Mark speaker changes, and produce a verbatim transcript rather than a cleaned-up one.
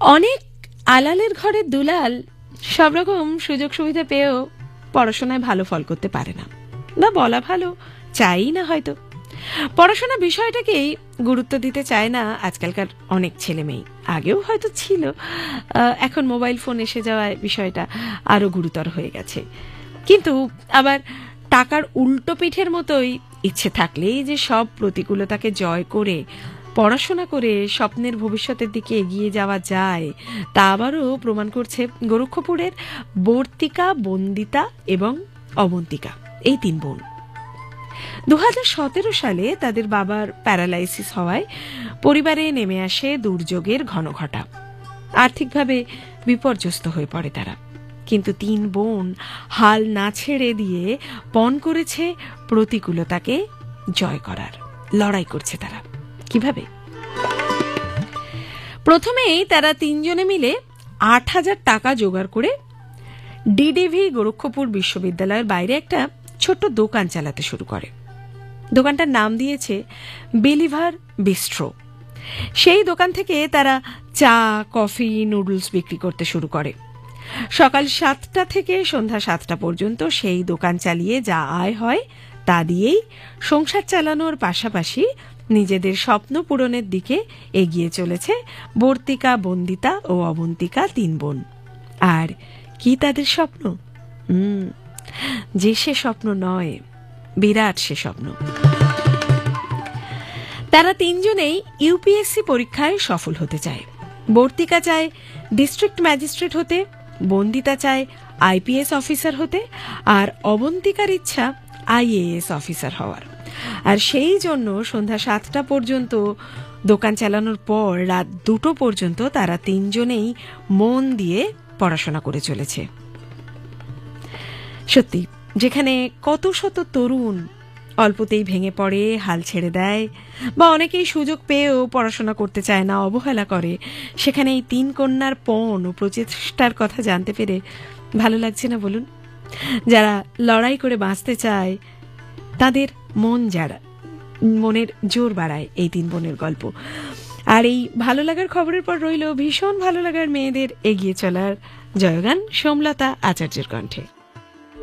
Speaker 1: অনেক আলালের ঘরের দুলাল সব রকম সুযোগ সুবিধা পেয়েও পড়াশোনায় ভালো ফল করতে পারে না, বা বলা ভালো চাই না। হয়তো পড়াশোনা বিষয়টাকেই গুরুত্ব দিতে চায় না আজকালকার অনেক ছেলে মেয়ে। আগেও হয়তো ছিল, এখন মোবাইল ফোন এসে যাওয়ায় বিষয়টা আরো গুরুতর হয়ে গেছে। কিন্তু আবার টাকার উল্টো পিঠের মতোই ইচ্ছে থাকলেই যে সব প্রতিকূলতাকে জয় করে পড়াশোনা করে স্বপ্নের ভবিষ্যতের দিকে এগিয়ে যাওয়া যায়, তা আবারও প্রমাণ করছে গোরক্ষপুরের বর্তিকা, বন্দিতা এবং অবন্তিকা, এই তিন বোন। দু হাজার সতেরো সালে তাদের বাবার প্যারালাইসিস হওয়ায় পরিবারে নেমে আসে দুর্যোগের ঘনঘটা। আর্থিকভাবে বিপর্যস্ত হয়ে পড়ে তারা। কিন্তু তিন বোন হাল না ছেড়ে দিয়ে পণ করেছে প্রতিকূলতাকে জয় করার। লড়াই করছে তারা। কিভাবে? প্রথমেই তারা তিনজনে মিলে আট হাজার টাকা জোগাড় করে ডিডিভি গোরক্ষপুর বিশ্ববিদ্যালয়ের বাইরে একটা ছোট্ট দোকান চালাতে শুরু করে। দোকানটার নাম দিয়েছে বিলিভার বিস্ট্রো। সেই দোকান থেকে তারা চা, কফি, নুডলস বিক্রি করতে শুরু করে। সকাল সাতটা থেকে সন্ধ্যা সাতটা পর্যন্ত সেই দোকান চালিয়ে যা আয় হয় তা দিয়েই সংসার চালানোর পাশাপাশি নিজেদের স্বপ্ন পূরণের দিকে এগিয়ে চলেছে বর্তিকা, বন্দিতা ও অবন্তিকা তিন বোন। আর কি তাদের স্বপ্ন? হুম যে সে স্বপ্ন নয়, বিরাট সে স্বপ্ন। তারা তিনজনেই ইউপিএসসি পরীক্ষায় সফল হতে চায়। বর্তিকা চায় ডিস্ট্রিক্ট ম্যাজিস্ট্রেট হতে, বন্দিতা চায় আইপিএস অফিসার হতে, আর অবন্তিকার ইচ্ছা আইএএস অফিসার হওয়ার। আর সেই জন্য সন্ধ্যা সাতটা পর্যন্ত দোকান চালানোর পর রাত দুটো পর্যন্ত তারা তিনজনেই মন দিয়ে পড়াশোনা করে চলেছে। সত্যি, যেখানে কত শত তরুণ অল্পতেই ভেঙে পড়ে, হাল ছেড়ে দেয়, বা অনেকেই সুযোগ পেয়েও পড়াশোনা করতে চায় না, অবহেলা করে, সেখানে এই তিন কন্যার পণ ও প্রচেষ্টার কথা জানতে পেরে ভালো লাগছে না বলুন? যারা লড়াই করে বাঁচতে চায় তাদের মন যারা মনের জোর বাড়ায় এই তিন বোনের গল্প। আর এই ভালো লাগার খবরের পর রইল ভীষণ ভালো লাগার মেয়েদের এগিয়ে চলার জয়গান সোমলতা আচার্যের কণ্ঠে।